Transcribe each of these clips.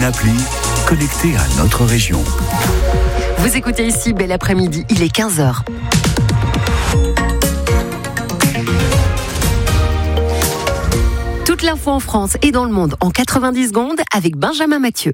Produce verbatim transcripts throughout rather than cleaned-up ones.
l'appli, connecté à notre région. Vous écoutez ici Bel Après-midi, il est quinze heures. Toute l'info en France et dans le monde en quatre-vingt-dix secondes avec Benjamin Mathieu.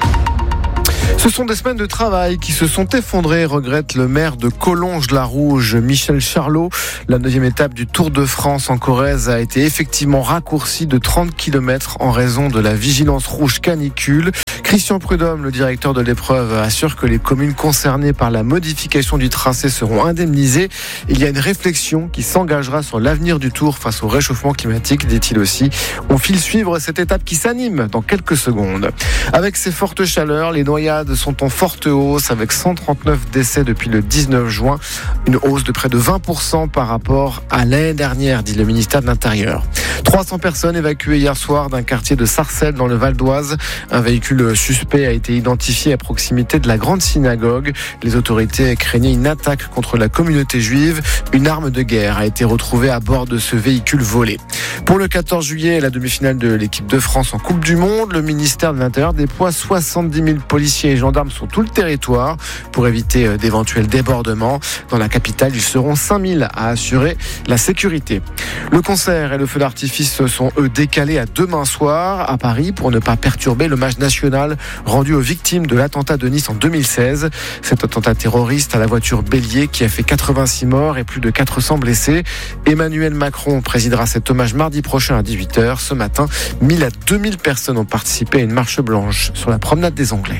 Ce sont des semaines de travail qui se sont effondrées, regrette le maire de Collonges-la-Rouge, Michel Charlot. La neuvième étape du Tour de France en Corrèze a été effectivement raccourcie de trente kilomètres en raison de la vigilance rouge canicule. Christian Prudhomme, le directeur de l'épreuve, assure que les communes concernées par la modification du tracé seront indemnisées. Il y a une réflexion qui s'engagera sur l'avenir du Tour face au réchauffement climatique, dit-il aussi. On file suivre cette étape qui s'anime dans quelques secondes. Avec ces fortes chaleurs, les noyades sont en forte hausse avec cent trente-neuf décès depuis le dix-neuf juin. Une hausse de près de vingt pour cent par rapport à l'année dernière, dit le ministère de l'Intérieur. trois cents personnes évacuées hier soir d'un quartier de Sarcelles dans le Val d'Oise. Un véhicule suspect a été identifié à proximité de la grande synagogue. Les autorités craignaient une attaque contre la communauté juive. Une arme de guerre a été retrouvée à bord de ce véhicule volé. Pour le quatorze juillet, la demi-finale de l'équipe de France en Coupe du Monde, le ministère de l'Intérieur déploie soixante-dix mille policiers et gendarmes sur tout le territoire pour éviter d'éventuels débordements. Dans la capitale, ils seront cinq mille à assurer la sécurité. Le concert et le feu d'artifice sont eux décalés à demain soir à Paris pour ne pas perturber l'hommage national rendu aux victimes de l'attentat de Nice en deux mille seize. Cet attentat terroriste à la voiture bélier qui a fait quatre-vingt-six morts et plus de quatre cents blessés. Emmanuel Macron présidera cet hommage mardi prochain à dix-huit heures. Ce matin, mille à deux mille personnes ont participé à une marche blanche sur la promenade des Anglais.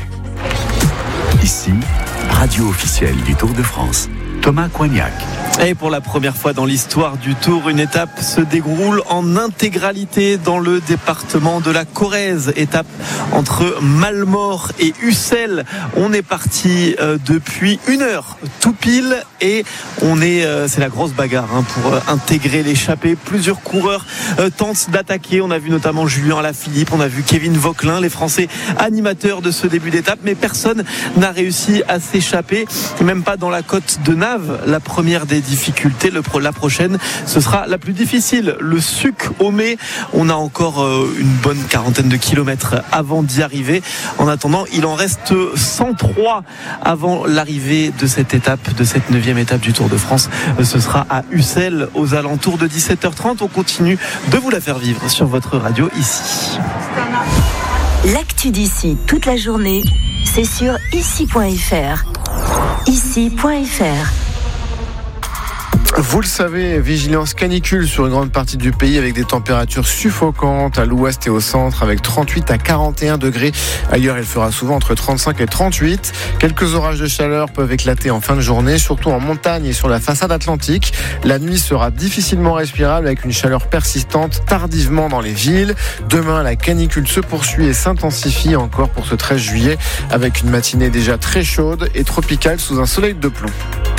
Ici, radio officielle du Tour de France. Thomas Coignac. Et pour la première fois dans l'histoire du Tour, une étape se déroule en intégralité dans le département de la Corrèze. Étape entre Mallemort et Ussel. On est parti euh, depuis une heure tout pile et on est, euh, c'est la grosse bagarre hein, pour euh, intégrer l'échappée. Plusieurs coureurs euh, tentent d'attaquer. On a vu notamment Julien Alaphilippe, on a vu Kevin Vauquelin, les Français animateurs de ce début d'étape, mais personne n'a réussi à s'échapper, même pas dans la côte de Naves, la première des difficultés. Le pro, la prochaine, ce sera la plus difficile. Le Suc au Mai. On a encore euh, une bonne quarantaine de kilomètres avant d'y arriver. En attendant, il en reste cent trois avant l'arrivée de cette étape, de cette neuvième étape du Tour de France. Ce sera à Ussel aux alentours de dix-sept heures trente. On continue de vous la faire vivre sur votre radio ici. L'actu d'ici toute la journée, c'est sur ici point f r. ici point f r. Vous le savez, vigilance canicule sur une grande partie du pays avec des températures suffocantes à l'ouest et au centre avec trente-huit à quarante et un degrés. Ailleurs, il fera souvent entre trente-cinq et trente-huit. Quelques orages de chaleur peuvent éclater en fin de journée, surtout en montagne et sur la façade atlantique. La nuit sera difficilement respirable avec une chaleur persistante tardivement dans les villes. Demain, la canicule se poursuit et s'intensifie encore pour ce treize juillet avec une matinée déjà très chaude et tropicale sous un soleil de plomb.